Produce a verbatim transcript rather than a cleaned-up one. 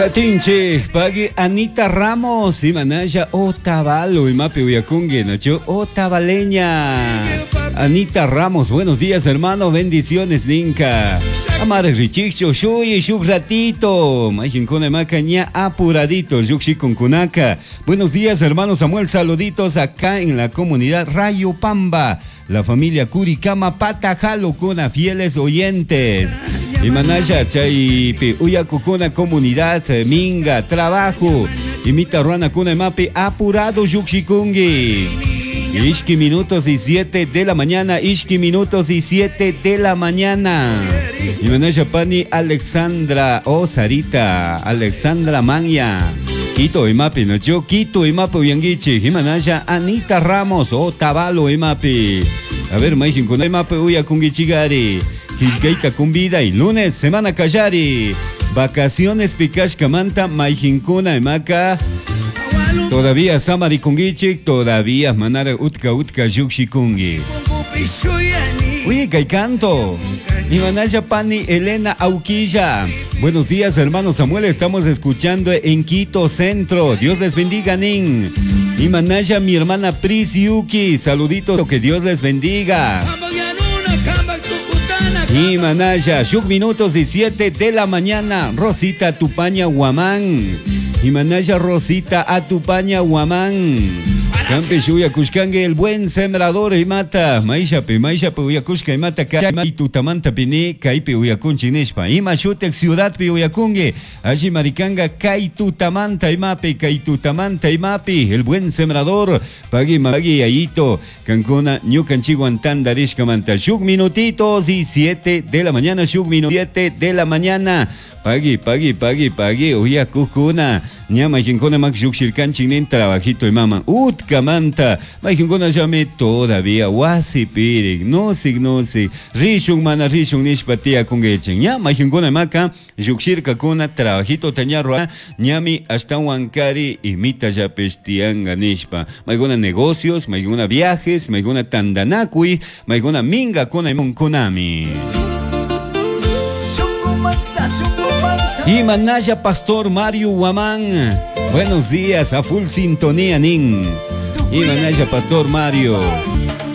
Tinche, pague Anita Ramos, y manaya Otavalo, y mape uyakungue, nacho Otavaleña. Anita Ramos, buenos días, hermano, bendiciones, Ninka. Amare Richicho, Shuy, Shuk ratito. Majincone Macaña, apuradito, Yuxi con Kunaka. Buenos días, hermano Samuel, saluditos acá en la comunidad Rayo Pamba. La familia Curicama Patajalo con fieles oyentes. Y manaya chay uyacucuna comunidad minga trabajo. Imita ruana kuna mapi apurado yuxikungi. Ishki minutos y siete de la mañana. Ishki minutos y siete de la mañana. Y manaya pani Alexandra o oh, Sarita Alexandra Manya. Quito y mapi no yo Quito y mapi uyangichi. Y manaya Anita Ramos o oh, Tabalo y mapi. A ver, maijin con mapi uyakungichigari. Hishgaita Cumbida y lunes, semana Callari. Vacaciones Picashka Manta, Maijincuna Emaka. Todavía Samari Kungichik, todavía Manara Utka Utka Yukshikungi. Uy, que canto. Imanaya Pani Elena Auquilla. Buenos días, hermano Samuel, estamos escuchando en Quito Centro. Dios les bendiga, Nin. Imanaya, mi hermana Pris Yuki. Saluditos, que Dios les bendiga. Y manaya, shuk minutos y siete de la mañana. Rosita Tupaña Huamán. Y manaya Rosita a Tupaña Huamán. Campe Shuya Kushkange, el buen sembrador y mata. Maisha pe, maisha pe uyakushka y mata. Y tutamanta pini, kaipe uyakun nishpa. Y mashutek ciudad pe uyakunge. Allí maricanga, kai tutamanta y mape, kai tutamanta y mapi. El buen sembrador. Pagui magi ayito. Cancona, ñucanchiguantan darishka manta. Shuk minutitos y siete de la mañana. Shuk minutos siete de la mañana. Pagui, pagui, pagui, pagui, uya kukuna. Ña majincona mak shukshirkan chinin trabajito y mama. Utka manta. Majincona llame todavía. Wasi pirik. No sig, no sig. Rishung mana rishung nishpatia kungechen. Ña majincona maka. Shukshirka kuna trabajito tañarro. Ñami hasta huancari imita ya pestianga nishpa. Maigona negocios, maigona viajes, maigona tandanakui, maigona minga kuna imun kunami. Y manaya Pastor Mario Huamán. Buenos días, a full sintonía, Nin. Y manaya Pastor Mario.